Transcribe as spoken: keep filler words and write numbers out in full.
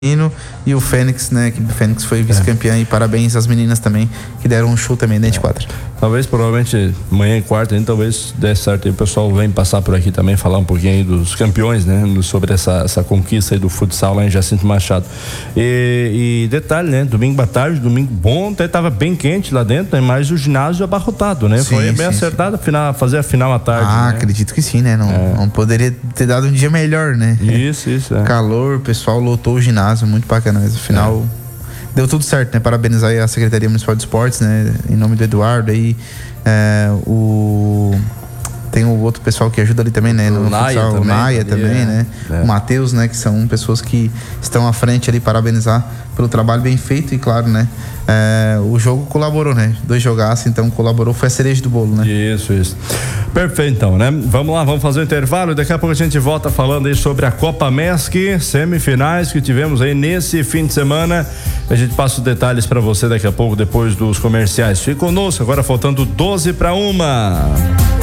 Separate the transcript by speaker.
Speaker 1: e o Fênix, né? A equipe Fênix foi vice-campeã, é. E parabéns às meninas também, que deram um show também dentro de quadra.
Speaker 2: Talvez, provavelmente, amanhã e quarta, hein, talvez dê certo. E o pessoal vem passar por aqui também, falar um pouquinho aí dos campeões, né? Sobre essa, essa conquista aí do futsal lá em Jacinto Machado. E, e detalhe, né? Domingo à tarde, domingo bom, até tava bem quente lá dentro, né? Mas o ginásio abarrotado, né? Sim, Foi sim, bem sim. acertado final, fazer a final à tarde.
Speaker 1: Ah,
Speaker 2: né?
Speaker 1: Acredito que sim, né? Não, é. não poderia ter dado um dia melhor, né?
Speaker 2: Isso, isso. É.
Speaker 1: Calor, o pessoal lotou o ginásio, muito bacana, mas no final... É. Deu tudo certo, né? Parabenizar aí a Secretaria Municipal de Esportes, né? Em nome do Eduardo aí, é, o... Tem o outro pessoal que ajuda ali também, né? No
Speaker 2: o Naia
Speaker 1: futsal,
Speaker 2: também,
Speaker 1: o Naia também, é, né? É. O Matheus, né? Que são pessoas que estão à frente ali, parabenizar pelo trabalho bem feito e claro, né? É, o jogo colaborou, né? Dois jogaços, então colaborou, foi a cereja do bolo, né?
Speaker 2: Isso, isso. Perfeito, então, né? Vamos lá, vamos fazer um intervalo e daqui a pouco a gente volta falando aí sobre a Copa MESC, semifinais que tivemos aí nesse fim de semana. A gente passa os detalhes para você daqui a pouco, depois dos comerciais. Fique conosco, agora faltando doze para uma.